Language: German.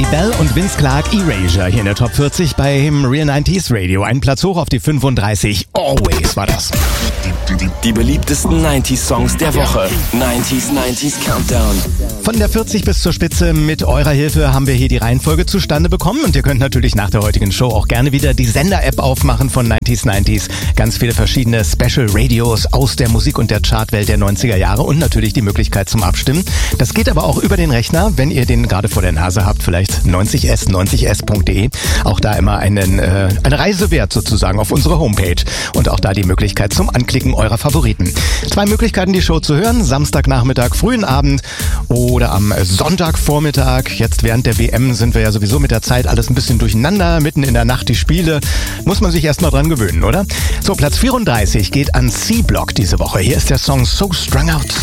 Bell und Vince Clarke, Erasure hier in der Top 40 beim Real 90s Radio. Einen Platz hoch auf die 35. Always war das. Die beliebtesten 90s-Songs der Woche. 90s Countdown. Von der 40 bis zur Spitze mit eurer Hilfe haben wir hier die Reihenfolge zustande bekommen. Und ihr könnt natürlich nach der heutigen Show auch gerne wieder die Sender-App aufmachen von 90s. Ganz viele verschiedene Special-Radios aus der Musik- und der Chartwelt der 90er Jahre und natürlich die Möglichkeit zum Abstimmen. Das geht aber auch über den Rechner, wenn ihr den gerade vor der Nase habt, vielleicht 90s.de. Auch da immer eine Reise wert sozusagen auf unsere Homepage. Und auch da die Möglichkeit zum Anklicken eurer Favoriten. 2 Möglichkeiten, die Show zu hören. Samstagnachmittag, frühen Abend oder am Sonntagvormittag. Jetzt während der WM sind wir ja sowieso mit der Zeit alles ein bisschen durcheinander. Mitten in der Nacht die Spiele. Muss man sich erst mal dran gewöhnen, oder? So, Platz 34 geht an C-Block diese Woche. Hier ist der Song So Strung Out.